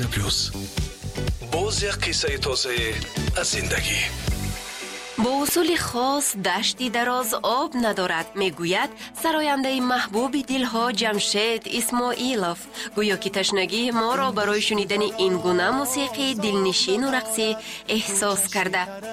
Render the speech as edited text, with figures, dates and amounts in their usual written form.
پلوس. باز یک قصه تازه از زندگی. با اصول خاص دشتی دراز آب ندارد میگوید سراینده محبوب دلها جمشید اسماعیلوف. گویا که تشنگی ما را برای شنیدن این گونه موسیقی دلنشین و رقصی احساس کرده.